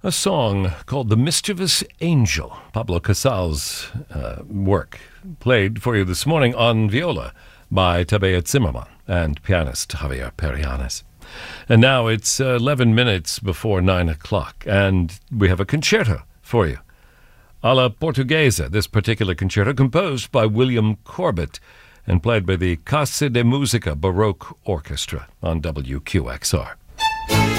A song called The Mischievous Angel, Pablo Casal's work, played for you this morning on viola by Tabea Zimmerman and pianist Javier Perianes. And now it's 11 minutes before 9 o'clock, and we have a concerto for you. Alla Portuguesa, this particular concerto composed by William Corbett and played by the Casa de Musica Baroque Orchestra on WQXR.